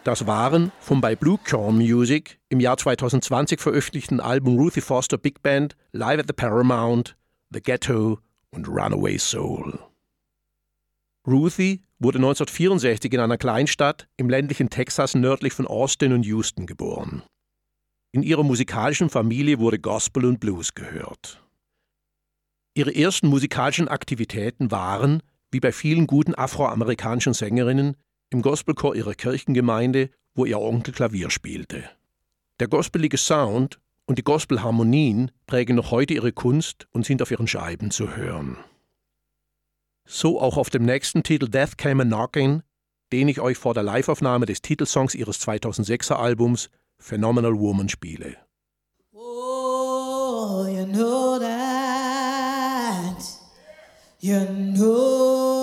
Das waren vom bei Blue Corn Music im Jahr 2020 veröffentlichten Album Ruthie Foster Big Band, Live at the Paramount, The Ghetto und Runaway Soul. Ruthie wurde 1964 in einer Kleinstadt im ländlichen Texas nördlich von Austin und Houston geboren. In ihrer musikalischen Familie wurde Gospel und Blues gehört. Ihre ersten musikalischen Aktivitäten waren, wie bei vielen guten afroamerikanischen Sängerinnen, im Gospelchor ihrer Kirchengemeinde, wo ihr Onkel Klavier spielte. Der gospelige Sound und die Gospelharmonien prägen noch heute ihre Kunst und sind auf ihren Scheiben zu hören. So auch auf dem nächsten Titel Death Came a-Knockin', den ich euch vor der Liveaufnahme des Titelsongs ihres 2006er Albums Phenomenal Woman spiele. Oh, you know that, you know